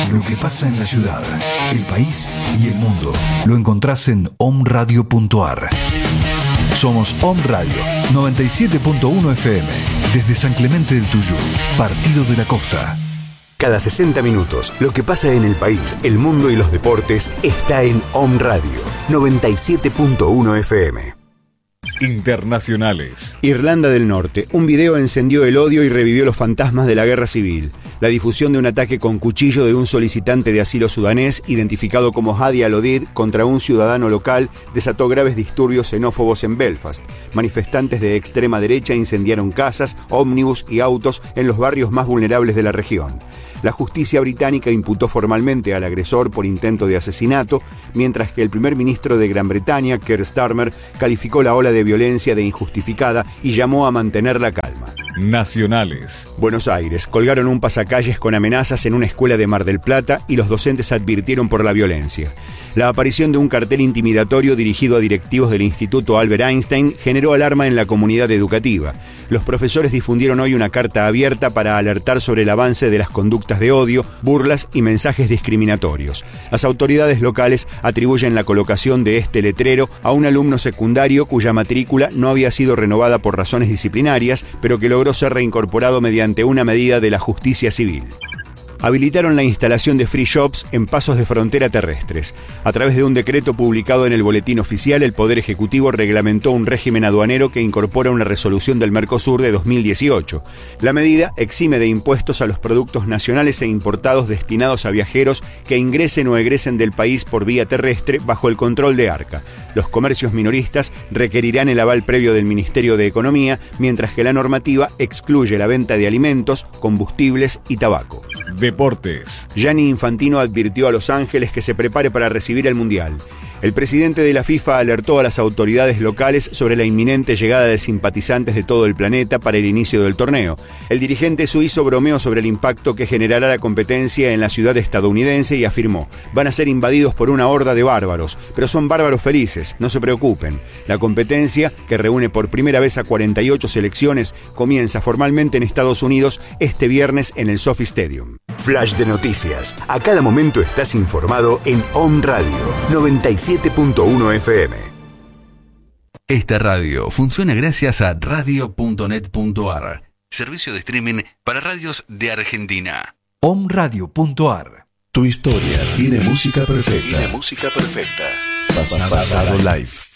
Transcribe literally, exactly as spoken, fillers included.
Lo que pasa en la ciudad, el país y el mundo lo encontrás en om radio punto a r. Somos Om Radio noventa y siete punto uno F M desde San Clemente del Tuyú, Partido de la Costa. Cada sesenta minutos, lo que pasa en el país, el mundo y los deportes está en Om Radio noventa y siete punto uno F M. Internacionales. Irlanda del Norte. Un video encendió el odio y revivió los fantasmas de la guerra civil. La difusión de un ataque con cuchillo de un solicitante de asilo sudanés, identificado como Hadi Al-Odid, contra un ciudadano local, desató graves disturbios xenófobos en Belfast. Manifestantes de extrema derecha incendiaron casas, ómnibus y autos en los barrios más vulnerables de la región. La justicia británica imputó formalmente al agresor por intento de asesinato, mientras que el primer ministro de Gran Bretaña, Keir Starmer, calificó la ola de violencia de injustificada y llamó a mantener la calma. Nacionales. Buenos Aires. Colgaron un pasacalles con amenazas en una escuela de Mar del Plata y los docentes advirtieron por la violencia. La aparición de un cartel intimidatorio dirigido a directivos del Instituto Albert Einstein generó alarma en la comunidad educativa. Los profesores difundieron hoy una carta abierta para alertar sobre el avance de las conductas de odio, burlas y mensajes discriminatorios. Las autoridades locales atribuyen la colocación de este letrero a un alumno secundario cuya matrícula no había sido renovada por razones disciplinarias, pero que logró ser reincorporado mediante una medida de la justicia civil. Habilitaron la instalación de free shops en pasos de frontera terrestres. A través de un decreto publicado en el Boletín Oficial, el Poder Ejecutivo reglamentó un régimen aduanero que incorpora una resolución del Mercosur de dos mil dieciocho. La medida exime de impuestos a los productos nacionales e importados destinados a viajeros que ingresen o egresen del país por vía terrestre bajo el control de ARCA. Los comercios minoristas requerirán el aval previo del Ministerio de Economía, mientras que la normativa excluye la venta de alimentos, combustibles y tabaco. Deportes. Gianni Infantino advirtió a Los Ángeles que se prepare para recibir el Mundial. El presidente de la FIFA alertó a las autoridades locales sobre la inminente llegada de simpatizantes de todo el planeta para el inicio del torneo. El dirigente suizo bromeó sobre el impacto que generará la competencia en la ciudad estadounidense y afirmó: van a ser invadidos por una horda de bárbaros, pero son bárbaros felices, no se preocupen. La competencia, que reúne por primera vez a cuarenta y ocho selecciones, comienza formalmente en Estados Unidos este viernes en el SoFi Stadium. Flash de noticias. A cada momento estás informado en Om Radio noventa y siete punto uno F M. Esta radio funciona gracias a radio punto net punto a r, servicio de streaming para radios de Argentina. om radio punto a r. Tu historia tiene música perfecta. Tiene música perfecta. Pasado, Pasado live.